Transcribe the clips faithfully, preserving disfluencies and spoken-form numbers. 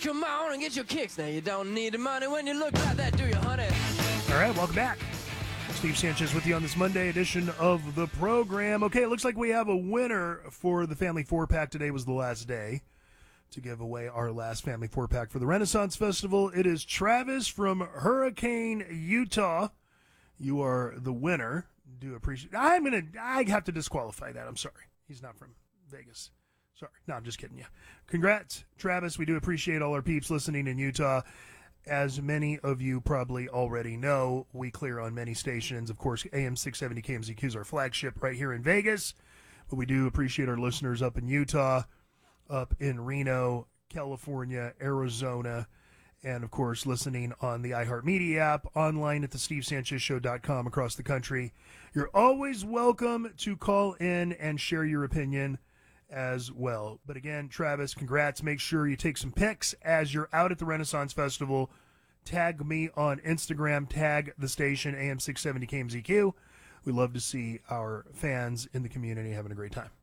Come on and get your kicks now. You don't need the money when you look like that, do you, honey? All right, welcome back. Steve Sanchez with you on this Monday edition of the program. Okay, it looks like we have a winner for the Family Four-Pack. Today was the last day to give away our last Family Four-Pack for the Renaissance Festival. It is Travis from Hurricane, Utah. You are the winner. Do appreciate. I'm gonna. I have to disqualify that. I'm sorry. He's not from Vegas. Sorry. No, I'm just kidding you. Congrats, Travis. We do appreciate all our peeps listening in Utah. As many of you probably already know, we clear on many stations. Of course, A M six seventy K M Z Q is our flagship right here in Vegas. But we do appreciate our listeners up in Utah, up in Reno, California, Arizona, and, of course, listening on the iHeartMedia app, online at the steve sanchez show dot com across the country. You're always welcome to call in and share your opinion as well. But again, Travis, congrats. Make sure you take some pics as you're out at the Renaissance Festival. Tag me on Instagram. Tag the station, A M six seventy K M Z Q. We love to see our fans in the community having a great time.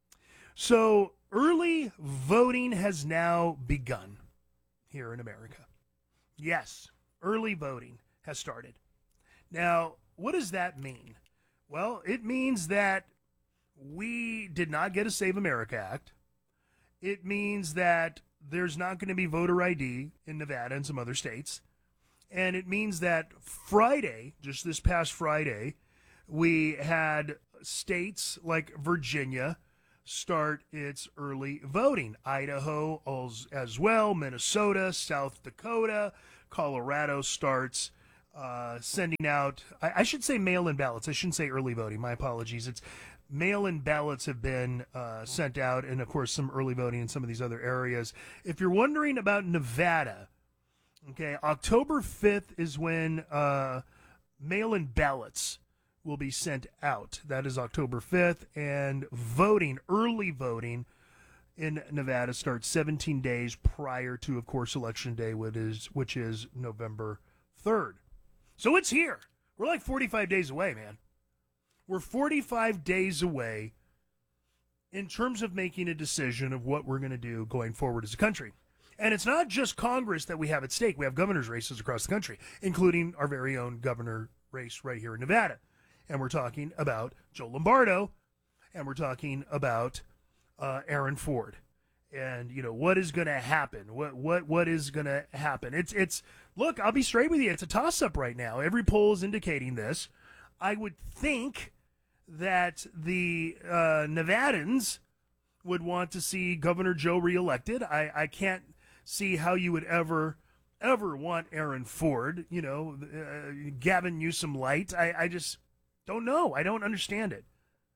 So early voting has now begun here in America. Yes, early voting has started. Now, what does that mean? Well, it means that we did not get a Save America Act. It means that there's not going to be voter I D in Nevada and some other states. And it means that Friday, just this past Friday, we had states like Virginia start its early voting. Idaho as, as well, Minnesota, South Dakota, Colorado starts uh, sending out, I, I should say mail-in ballots. I shouldn't say early voting. My apologies. It's mail-in ballots have been uh, sent out, and, of course, some early voting in some of these other areas. If you're wondering about Nevada, okay, October fifth is when uh, mail-in ballots will be sent out. That is October fifth, and voting, early voting in Nevada starts seventeen days prior to, of course, Election Day, which is, which is November third. So it's here. We're like forty-five days away, man. We're forty-five days away in terms of making a decision of what we're going to do going forward as a country. And it's not just Congress that we have at stake. We have governor's races across the country, including our very own governor race right here in Nevada. And we're talking about Joe Lombardo, and we're talking about uh, Aaron Ford. And, you know, what is going to happen? What what what is going to happen? It's, it's look, I'll be straight with you. It's a toss-up right now. Every poll is indicating this. I would think that the uh, Nevadans would want to see Governor Joe reelected. I, I can't see how you would ever, ever want Aaron Ford, you know, uh, Gavin Newsom light. I, I just don't know. I don't understand it.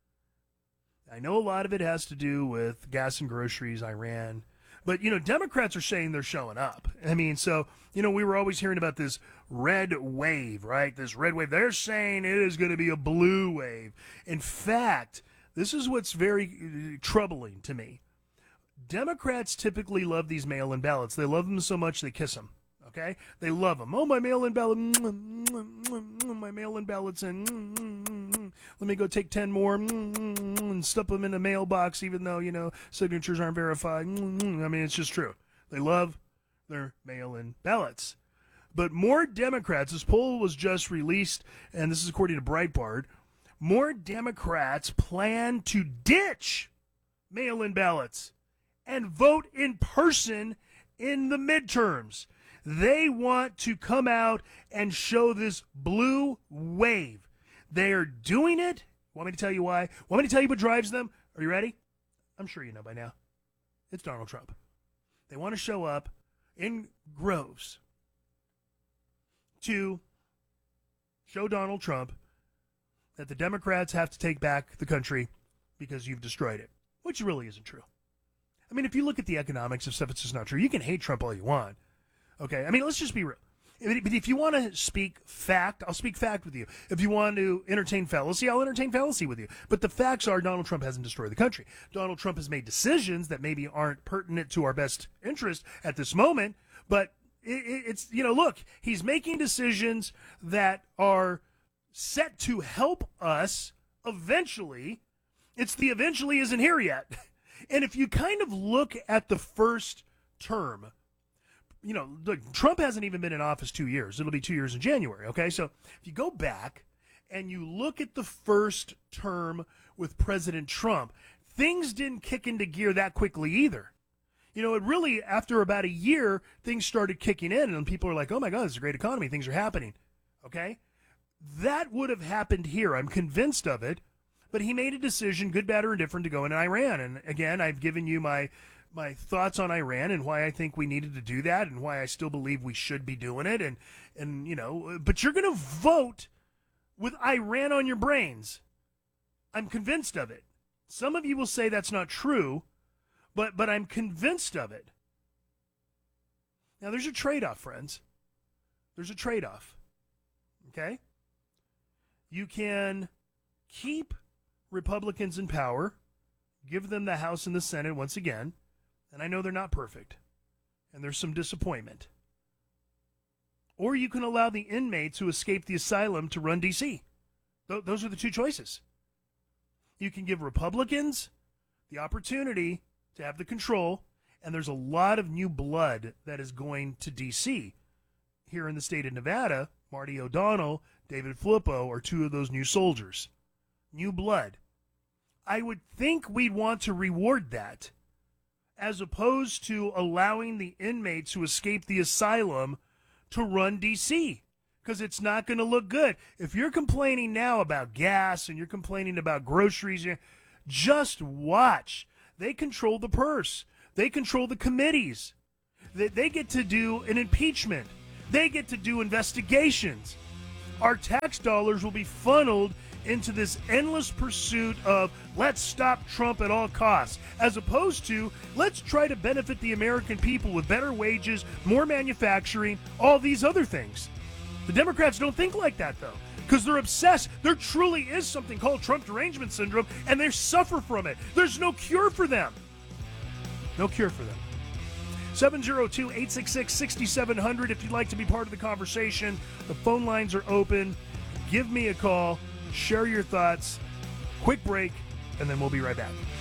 I know a lot of it has to do with gas and groceries, Iran. But, you know, Democrats are saying they're showing up. I mean, so, you know, we were always hearing about this red wave, right? This red wave. They're saying it is going to be a blue wave. In fact, this is what's very troubling to me. Democrats typically love these mail-in ballots. They love them so much they kiss them, okay? They love them. Oh, my mail-in ballot. My mail-in ballots in. Let me go take ten more and stuff them in the mailbox, even though, you know, signatures aren't verified. I mean, it's just true. They love their mail-in ballots. But more Democrats, this poll was just released, and this is according to Breitbart, more Democrats plan to ditch mail-in ballots and vote in person in the midterms. They want to come out and show this blue wave. They are doing it. Want me to tell you why? Want me to tell you what drives them? Are you ready? I'm sure you know by now. It's Donald Trump. They want to show up in groves to show Donald Trump that the Democrats have to take back the country because you've destroyed it, which really isn't true. I mean, if you look at the economics of stuff, it's just not true. You can hate Trump all you want. Okay? I mean, let's just be real. But if you want to speak fact, I'll speak fact with you. If you want to entertain fallacy, I'll entertain fallacy with you. But the facts are Donald Trump hasn't destroyed the country. Donald Trump has made decisions that maybe aren't pertinent to our best interest at this moment. But it, it's, you know, look, he's making decisions that are set to help us eventually. It's the eventually isn't here yet. And if you kind of look at the first term, you know, look, Trump hasn't even been in office two years. It'll be two years in January, okay? So if you go back and you look at the first term with President Trump, things didn't kick into gear that quickly either. You know, it really, after about a year, things started kicking in, and people are like, oh my God, this is a great economy. Things are happening, okay? That would have happened here. I'm convinced of it. But he made a decision, good, bad, or indifferent, to go into Iran. And again, I've given you my my thoughts on Iran and why I think we needed to do that and why I still believe we should be doing it. And, and you know, but you're going to vote with Iran on your brains. I'm convinced of it. Some of you will say that's not true, but but I'm convinced of it. Now, there's a trade-off, friends. There's a trade-off, okay? You can keep Republicans in power, give them the House and the Senate once again, and I know they're not perfect, and there's some disappointment. Or you can allow the inmates who escaped the asylum to run D C. Th- those are the two choices. You can give Republicans the opportunity to have the control, and there's a lot of new blood that is going to D C. Here in the state of Nevada, Marty O'Donnell, David Filippo are two of those new soldiers. New blood. I would think we'd want to reward that, as opposed to allowing the inmates who escaped the asylum to run D C, because it's not going to look good. If you're complaining now about gas and you're complaining about groceries, just watch. They control the purse. They control the committees. They, they get to do an impeachment. They get to do investigations. Our tax dollars will be funneled into this endless pursuit of let's stop Trump at all costs, as opposed to let's try to benefit the American people with better wages, more manufacturing, all these other things. The Democrats don't think like that, though, because they're obsessed. There truly is something called Trump derangement syndrome, and they suffer from it. There's no cure for them. No cure for them. seven oh two, eight six six, six seven zero zero if you'd like to be part of the conversation. The phone lines are open. Give me a call. Share your thoughts. Quick break, and then we'll be right back.